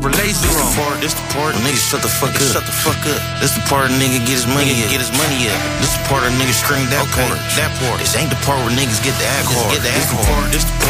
fibrillation wrong. This the part when niggas shut the fuck up. Shut the fuck up. This the part where nigga get his money up. Get his money up. This the part where niggas scream that part. That part. This ain't the part where niggas get the alcohol. Get the alcohol. This the part